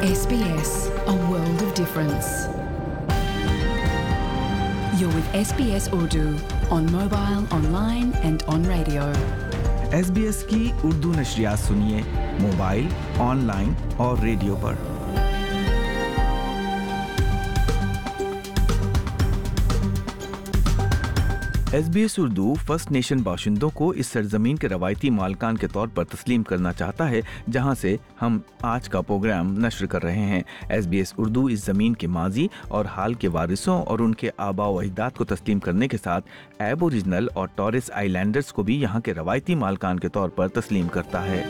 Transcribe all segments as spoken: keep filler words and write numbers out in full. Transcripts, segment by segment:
S B S, a world of difference. You're with S B S Urdu on mobile, online and on radio. S B S کی اردو نشریات سنیے mobile, on line اور radio پر۔ S B S Urdu first nation باشندوں کو اس سرزمین کے روایتی مالکان کے طور پر تسلیم کرنا چاہتا ہے جہاں سے ہم آج کا پروگرام نشر کر رہے ہیں۔ ایس بی ایس اردو اس زمین کے ماضی اور حال کے وارثوں اور ان کے آباء و اجداد کو تسلیم کرنے کے ساتھ ایبوریجنل اور ٹورس آئی لینڈرز کو بھی یہاں کے روایتی مالکان کے طور پر تسلیم کرتا ہے۔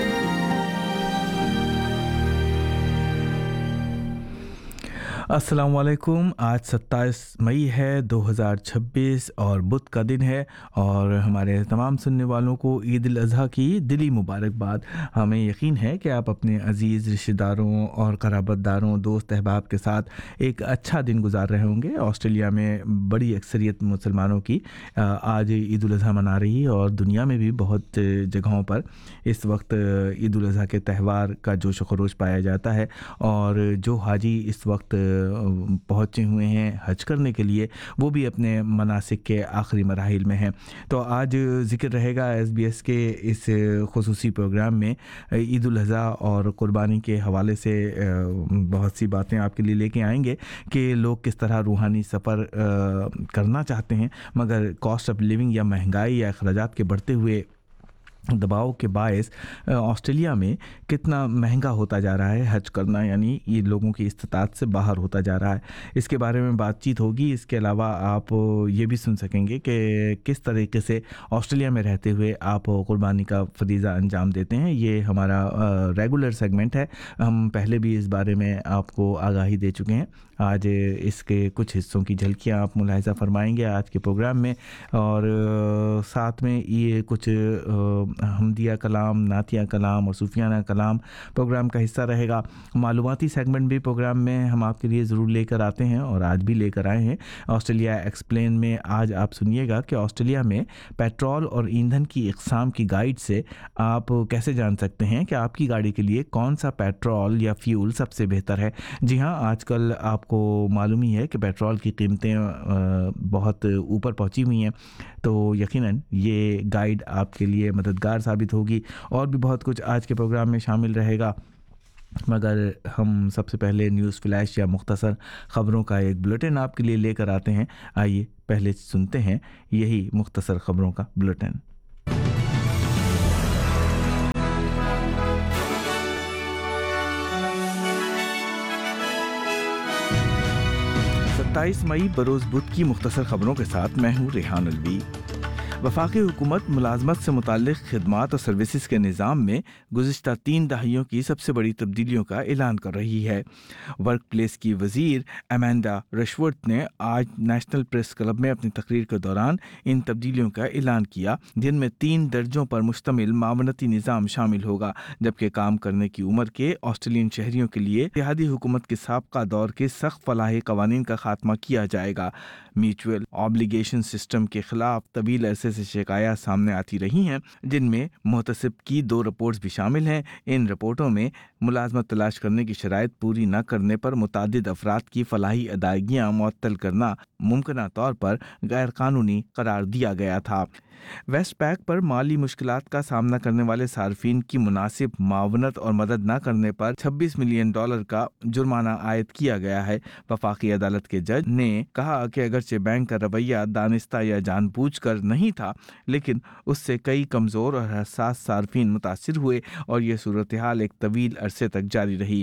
السلام علیکم۔ آج ستائیس مئی ہے دو ہزار چھبیس اور بدھ کا دن ہے، اور ہمارے تمام سننے والوں کو عید الاضحیٰ کی دلی مبارکباد۔ ہمیں یقین ہے کہ آپ اپنے عزیز رشتہ داروں اور قرابت داروں، دوست احباب کے ساتھ ایک اچھا دن گزار رہے ہوں گے۔ آسٹریلیا میں بڑی اکثریت مسلمانوں کی آج عید الاضحیٰ منا رہی ہے، اور دنیا میں بھی بہت جگہوں پر اس وقت عید الاضحیٰ کے تہوار کا جوش و خروش پایا جاتا ہے، اور جو حاجی اس وقت پہنچے ہوئے ہیں حج کرنے کے لیے وہ بھی اپنے مناسک کے آخری مراحل میں ہیں۔ تو آج ذکر رہے گا ایس بی ایس کے اس خصوصی پروگرام میں عید الاضحیٰ اور قربانی کے حوالے سے بہت سی باتیں آپ کے لیے لے کے آئیں گے کہ لوگ کس طرح روحانی سفر کرنا چاہتے ہیں، مگر کاسٹ آف لیونگ یا مہنگائی یا اخراجات کے بڑھتے ہوئے دباؤ کے باعث آسٹریلیا میں کتنا مہنگا ہوتا جا رہا ہے حج کرنا، یعنی یہ لوگوں کی استطاعت سے باہر ہوتا جا رہا ہے۔ اس کے بارے میں بات چیت ہوگی۔ اس کے علاوہ آپ یہ بھی سن سکیں گے کہ کس طریقے سے آسٹریلیا میں رہتے ہوئے آپ قربانی کا فریضہ انجام دیتے ہیں۔ یہ ہمارا ریگولر سیگمنٹ ہے، ہم پہلے بھی اس بارے میں آپ کو آگاہی دے چکے ہیں۔ آج اس کے کچھ حصوں کی جھلکیاں آپ ملاحظہ فرمائیں گے آج کے پروگرام میں، اور ساتھ میں یہ کچھ حمدیہ کلام، نعتیہ کلام اور صوفیانہ کلام پروگرام کا حصہ رہے گا۔ معلوماتی سیگمنٹ بھی پروگرام میں ہم آپ کے لیے ضرور لے کر آتے ہیں، اور آج بھی لے کر آئے ہیں۔ آسٹریلیا ایکسپلین میں آج آپ سنیے گا کہ آسٹریلیا میں پیٹرول اور ایندھن کی اقسام کی گائیڈ سے آپ کیسے جان سکتے ہیں کہ آپ کی گاڑی کے لیے کون سا پیٹرول یا فیول سب سے بہتر ہے۔ جی ہاں، آج کل آپ کو معلوم ہی ہے کہ پیٹرول کی قیمتیں بہت اوپر پہنچی ہوئی ہیں، تو یقیناً یہ گائیڈ آپ کے لیے مددگار ثابت ہوگی۔ اور بھی بہت کچھ آج کے پروگرام میں شامل رہے گا، مگر ہم سب سے پہلے نیوز فلیش یا مختصر خبروں کا ایک بلیٹن آپ کے لیے لے کر آتے ہیں۔ آئیے پہلے سنتے ہیں یہی مختصر خبروں کا بلیٹن۔ ستائیس مئی بروز بدھ کی مختصر خبروں کے ساتھ میں ہوں ریحان الوی۔ وفاقی حکومت ملازمت سے متعلق خدمات اور سروسز کے نظام میں گزشتہ تین دہائیوں کی سب سے بڑی تبدیلیوں کا اعلان کر رہی ہے۔ ورک پلیس کی وزیر ایمینڈا رشورتھ نے آج نیشنل پریس کلب میں اپنی تقریر کے دوران ان تبدیلیوں کا اعلان کیا، جن میں تین درجوں پر مشتمل معاونتی نظام شامل ہوگا، جبکہ کام کرنے کی عمر کے آسٹریلین شہریوں کے لیے اتحادی حکومت کے سابقہ دور کے سخت فلاحی قوانین کا خاتمہ کیا جائے گا۔ میوچول آبلیگیشن سسٹم کے خلاف طویل عرصے سے شکایات سامنے آتی رہی ہیں، جن میں محتسب کی دو رپورٹس بھی شامل ہیں۔ ان رپورٹوں میں ملازمت تلاش کرنے کی شرائط پوری نہ کرنے پر متعدد افراد کی فلاحی ادائیگیاں معطل کرنا ممکنہ طور پر غیر قانونی قرار دیا گیا تھا۔ ویسٹ پیک پر مالی مشکلات کا سامنا کرنے والے صارفین کی مناسب معاونت اور مدد نہ کرنے پر چھبیس ملین ڈالر کا جرمانہ عائد کیا گیا ہے۔ وفاقی عدالت کے جج نے کہا کہ اگرچہ بینک کا رویہ دانستہ یا جان بوجھ کر نہیں تھا، لیکن اس سے کئی کمزور اور حساس صارفین متاثر ہوئے، اور یہ صورتحال ایک طویل عرصے تک جاری رہی۔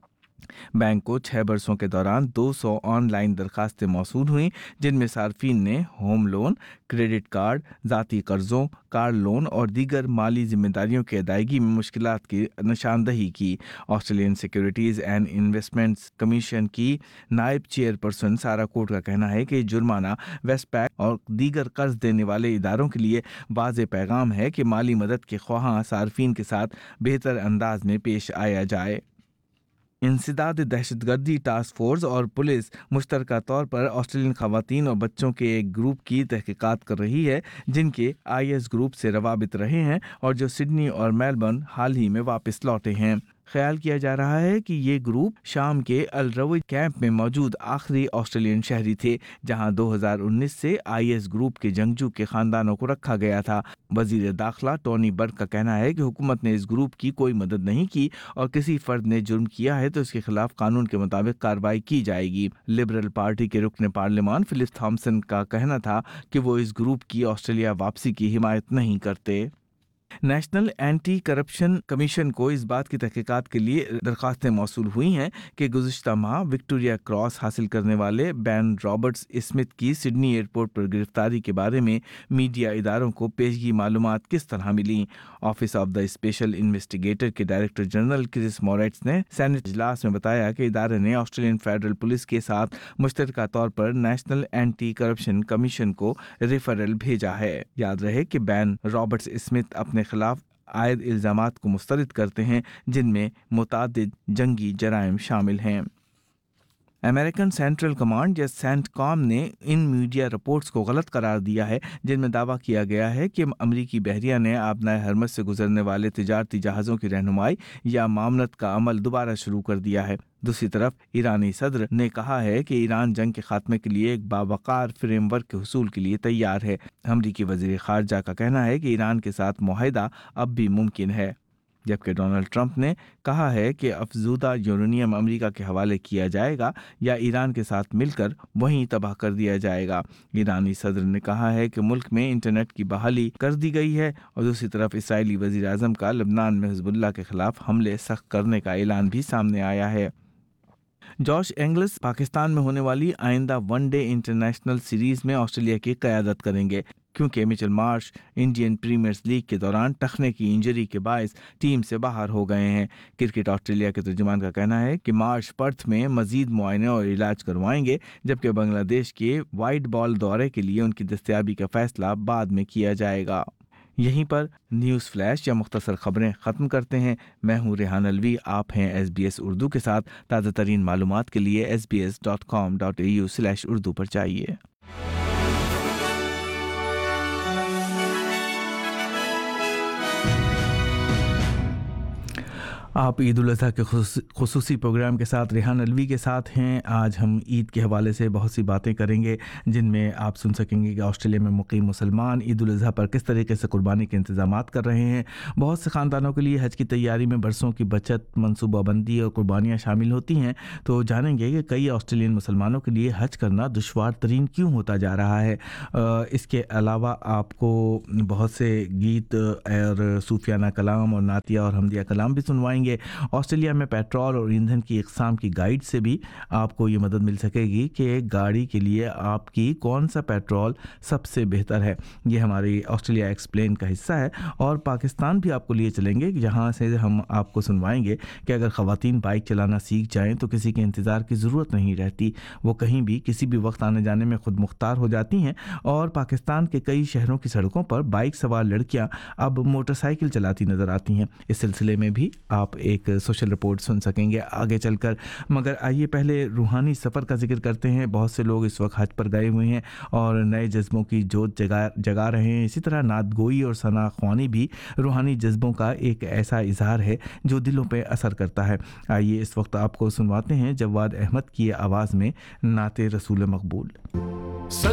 بینک کو چھ برسوں کے دوران دو سو آن لائن درخواستیں موصول ہوئیں، جن میں صارفین نے ہوم لون، کریڈٹ کارڈ، ذاتی قرضوں، کار لون اور دیگر مالی ذمہ داریوں کی ادائیگی میں مشکلات کی نشاندہی کی۔ Australian securities and investments commission کی نائب چیئر پرسن سارا کوٹ کا کہنا ہے کہ جرمانہ ویسٹ پیک اور دیگر قرض دینے والے اداروں کے لیے واضح پیغام ہے کہ مالی مدد کے خواہاں صارفین کے ساتھ بہتر انداز میں پیش آیا جائے۔ انسداد دہشت گردی ٹاسک فورس اور پولیس مشترکہ طور پر آسٹریلین خواتین اور بچوں کے ایک گروپ کی تحقیقات کر رہی ہے، جن کے آئی ایس گروپ سے روابط رہے ہیں اور جو سڈنی اور میلبرن حال ہی میں واپس لوٹے ہیں۔ خیال کیا جا رہا ہے کہ یہ گروپ شام کے الروج کیمپ میں موجود آخری آسٹریلین شہری تھے جہاں دو ہزار انیس سے آئی ایس گروپ کے جنگجو کے خاندانوں کو رکھا گیا تھا۔ وزیر داخلہ ٹونی برک کا کہنا ہے کہ حکومت نے اس گروپ کی کوئی مدد نہیں کی اور کسی فرد نے جرم کیا ہے تو اس کے خلاف قانون کے مطابق کارروائی کی جائے گی۔ لبرل پارٹی کے رکن پارلیمان فلپ تھامسن کا کہنا تھا کہ وہ اس گروپ کی آسٹریلیا واپسی کی حمایت نہیں کرتے۔ نیشنل اینٹی کرپشن کمیشن کو اس بات کی تحقیقات کے لیے درخواستیں موصول ہوئی ہیں کہ گزشتہ ماہ وکٹوریہ کراس حاصل کرنے والے بین رابرٹس اسمتھ کی سڈنی ایئرپورٹ پر گرفتاری کے بارے میں میڈیا اداروں کو پیشگی معلومات کس طرح ملیں۔ Office of the special investigator کے ڈائریکٹر جنرل کرس موریٹس نے سینٹ اجلاس میں بتایا کہ ادارے نے آسٹریلین فیڈرل پولیس کے ساتھ مشترکہ طور پر نیشنل اینٹی کرپشن کمیشن کو ریفرل بھیجا ہے۔ یاد رہے کہ بین رابرٹس اسمتھ اپنے خلاف عائد الزامات کو مسترد کرتے ہیں جن میں متعدد جنگی جرائم شامل ہیں۔ امریکن سینٹرل کمانڈ یا سینٹ کام نے ان میڈیا رپورٹس کو غلط قرار دیا ہے جن میں دعویٰ کیا گیا ہے کہ امریکی بحریہ نے آبنائے ہرمز سے گزرنے والے تجارتی جہازوں کی رہنمائی یا معاونت کا عمل دوبارہ شروع کر دیا ہے۔ دوسری طرف ایرانی صدر نے کہا ہے کہ ایران جنگ کے خاتمے کے لیے ایک باوقار فریم ورک کے حصول کے لیے تیار ہے۔ امریکی وزیر خارجہ کا کہنا ہے کہ ایران کے ساتھ معاہدہ اب بھی ممکن ہے، جبکہ ڈونلڈ ٹرمپ نے کہا ہے کہ افزودہ یورینیم امریکہ کے حوالے کیا جائے گا یا ایران کے ساتھ مل کر وہیں تباہ کر دیا جائے گا۔ ایرانی صدر نے کہا ہے کہ ملک میں انٹرنیٹ کی بحالی کر دی گئی ہے اور دوسری طرف اسرائیلی وزیر اعظم کا لبنان میں حزب اللہ کے خلاف حملے سخت کرنے کا اعلان بھی سامنے آیا ہے۔ جوش اینگلس پاکستان میں ہونے والی آئندہ ون ڈے انٹرنیشنل سیریز میں آسٹریلیا کی قیادت کریں گے کیونکہ میچل مارش انڈین پریمیئر لیگ کے دوران ٹخنے کی انجری کے باعث ٹیم سے باہر ہو گئے ہیں۔ کرکٹ آسٹریلیا کے ترجمان کا کہنا ہے کہ مارش پرتھ میں مزید معائنے اور علاج کروائیں گے جبکہ بنگلہ دیش کے وائٹ بال دورے کے لیے ان کی دستیابی کا فیصلہ بعد میں کیا جائے گا۔ یہیں پر نیوز فلیش یا مختصر خبریں ختم کرتے ہیں۔ میں ہوں ریحان الوی، آپ ہیں ایس بی ایس اردو کے ساتھ۔ تازہ ترین معلومات کے لیے S B S dot com dot a you slash Urdu پر جائیے۔ آپ عید الاضحیٰ کے خصوصی پروگرام کے ساتھ ریحان الوی کے ساتھ ہیں۔ آج ہم عید کے حوالے سے بہت سی باتیں کریں گے جن میں آپ سن سکیں گے کہ آسٹریلیا میں مقیم مسلمان عید الاضحیٰ پر کس طریقے سے قربانی کے انتظامات کر رہے ہیں۔ بہت سے خاندانوں کے لیے حج کی تیاری میں برسوں کی بچت، منصوبہ بندی اور قربانیاں شامل ہوتی ہیں، تو جانیں گے کہ کئی آسٹریلین مسلمانوں کے لیے حج کرنا دشوار ترین کیوں ہوتا جا رہا ہے۔ اس کے علاوہ آپ کو بہت سے گیت اور صوفیانہ کلام اور نعتیہ اور حمدیہ کلام بھی سنوائیں گے۔ آسٹریلیا میں پیٹرول اور ایندھن کی اقسام کی گائیڈ سے بھی آپ کو یہ مدد مل سکے گی کہ ایک گاڑی کے لیے آپ کی کون سا پیٹرول سب سے بہتر ہے۔ یہ ہماری آسٹریلیا ایکسپلین کا حصہ ہے اور پاکستان بھی آپ کو لیے چلیں گے جہاں سے ہم آپ کو سنوائیں گے کہ اگر خواتین بائک چلانا سیکھ جائیں تو کسی کے انتظار کی ضرورت نہیں رہتی، وہ کہیں بھی کسی بھی وقت آنے جانے میں خود مختار ہو جاتی ہیں۔ اور پاکستان کے کئی شہروں کی سڑکوں پر بائک سوار لڑکیاں اب موٹر سائیکل چلاتی نظر آتی ہیں۔ اس سلسلے میں بھی آپ ایک سوشل رپورٹ سن سکیں گے آگے چل کر، مگر آئیے پہلے روحانی سفر کا ذکر کرتے ہیں۔ بہت سے لوگ اس وقت حج پر گئے ہوئے ہیں اور نئے جذبوں کی جوت جگا جگا رہے ہیں۔ اسی طرح نعت گوئی اور ثنا خوانی بھی روحانی جذبوں کا ایک ایسا اظہار ہے جو دلوں پہ اثر کرتا ہے۔ آئیے اس وقت آپ کو سنواتے ہیں جواد احمد کی آواز میں نعت رسول مقبول۔